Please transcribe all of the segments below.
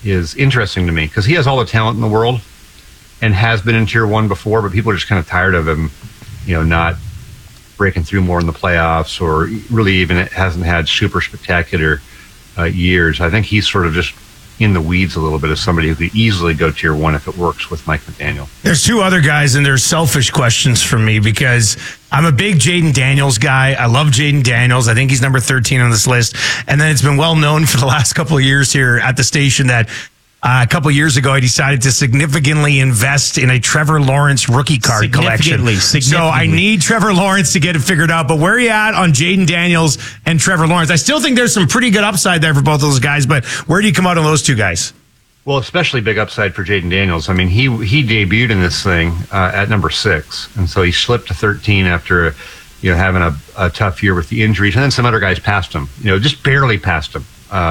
is interesting to me because he has all the talent in the world and has been in Tier 1 before, but people are just kind of tired of him, not breaking through more in the playoffs or really even hasn't had super spectacular years. I think he's sort of just in the weeds a little bit as somebody who could easily go Tier 1 if it works with Mike McDaniel. There's two other guys, and they're selfish questions for me because I'm a big Jaden Daniels guy. I love Jaden Daniels. I think he's number 13 on this list. And then it's been well known for the last couple of years here at the station that a couple of years ago, I decided to significantly invest in a Trevor Lawrence rookie card collection. So I need Trevor Lawrence to get it figured out. But where are you at on Jaden Daniels and Trevor Lawrence? I still think there's some pretty good upside there for both those guys. But where do you come out on those two guys? Well, especially big upside for Jaden Daniels. I mean, he debuted in this thing at number 6. And so he slipped to 13 after having a tough year with the injuries. And then some other guys passed him, just barely passed him.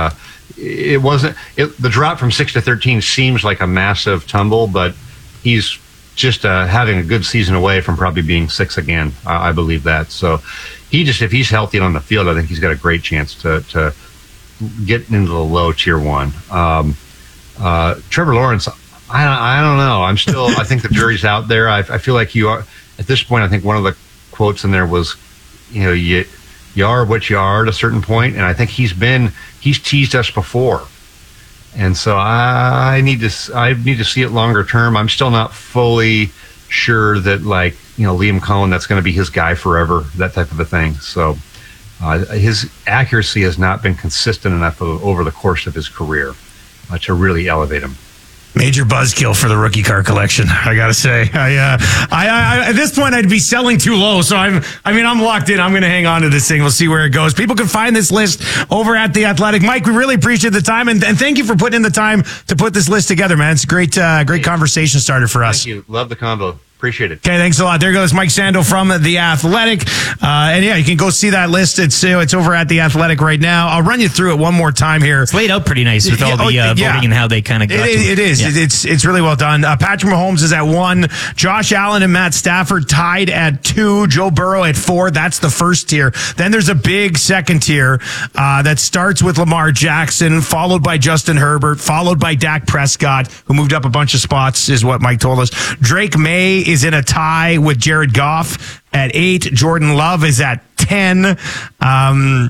The drop from 6 to 13 seems like a massive tumble, but he's just having a good season away from probably being 6 again. I believe that. So if he's healthy and on the field, I think he's got a great chance to get into the low Tier 1. Trevor Lawrence, I don't know. I think the jury's out there. I feel like you are at this point. I think one of the quotes in there was, you are what you are at a certain point, and I think he's teased us before, and so I need to see it longer term. I'm still not fully sure that Liam Cohen, that's going to be his guy forever, that type of a thing. So his accuracy has not been consistent enough over the course of his career to really elevate him. Major buzzkill for the rookie card collection, I gotta say. I at this point I'd be selling too low, so I'm locked in. I'm gonna hang on to this thing. We'll see where it goes. People can find this list over at The Athletic. Mike, we really appreciate the time and thank you for putting in the time to put this list together, man. It's a great conversation starter for us. Thank you. Love the combo. Appreciate it. Okay, thanks a lot. There goes Mike Sando from The Athletic. And yeah, you can go see that list. It's over at The Athletic right now. I'll run you through it one more time here. It's laid out pretty nice with all the voting and how they kind of got it is. Yeah. It's really well done. Patrick Mahomes is at 1. Josh Allen and Matt Stafford tied at 2. Joe Burrow at 4. That's the first tier. Then there's a big second tier that starts with Lamar Jackson, followed by Justin Herbert, followed by Dak Prescott, who moved up a bunch of spots, is what Mike told us. Drake May is in a tie with Jared Goff at 8. Jordan Love is at 10. I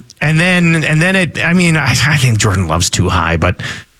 think Jordan Love's too high, but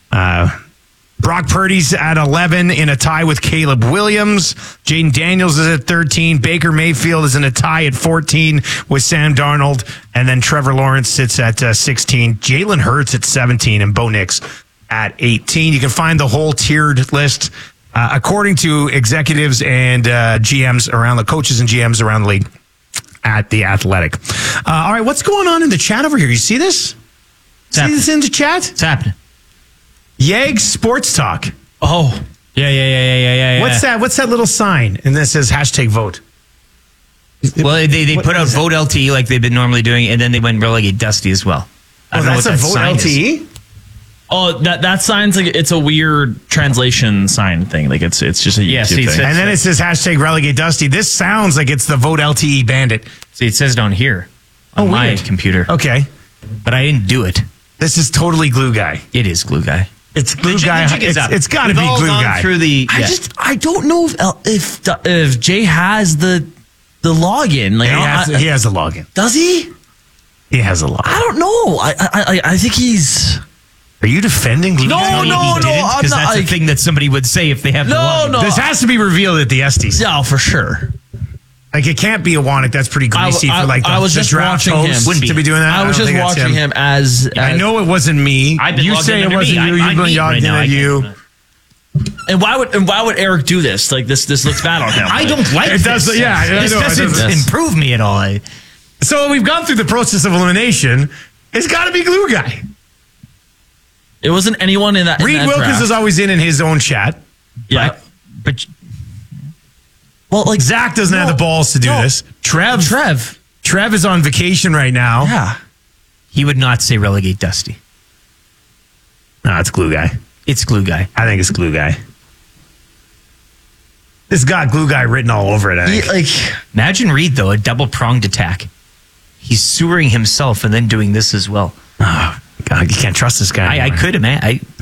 Brock Purdy's at 11 in a tie with Caleb Williams. Jaden Daniels is at 13. Baker Mayfield is in a tie at 14 with Sam Darnold. And then Trevor Lawrence sits at 16. Jalen Hurts at 17 and Bo Nix at 18. You can find the whole tiered list according to executives and GMs around the coaches and GMs around the league at The Athletic. All right, what's going on in the chat over here? You see this? See this in the chat? It's happening. Yeg Sports Talk. Oh, yeah. What's that? What's that little sign? And this says #vote. Well, they put out Vote LTE like they've been normally doing, and then they went Relegate Dusty as well. Oh, that's a Vote LTE? Oh, that sign's like it's a weird translation sign thing. Like it's just a YouTube thing. And then it says #Relegate Dusty. This sounds like it's the Vote LTE bandit. See, it says it on here on my computer. Okay, but I didn't do it. This is totally Glue Guy. It is Glue Guy. It's Glue Guy. It's got to be Glue Guy. Through the, I don't know if Jay has the login. Like he has a login. Does he? He has a login. I don't know. I think he's. Are you defending Glue Guy? No. Because that's a thing that somebody would say if they have the login. No. This has to be revealed at the Estes. No, for sure. Like it can't be a Wannick. That's pretty greasy for like the draft host to be doing that. I was just watching him as I know it wasn't me. You say it wasn't you. You've been logged in at you. And why would Eric do this? Like this looks bad on him. I don't like it. This doesn't improve me at all. So we've gone through the process of elimination. It's got to be Glue Guy. It wasn't anyone in that. Reed Wilkins draft. is always in his own chat. Yeah, but. Well, like Zach doesn't have the balls to do this. Trev is on vacation right now. Yeah. He would not say Relegate Dusty. No, it's Glue Guy. It's Glue Guy. I think it's Glue Guy. This got Glue Guy written all over it, I think. Imagine Reed, though, a double-pronged attack. He's sewering himself and then doing this as well. Oh, God, you can't trust this guy I could, man.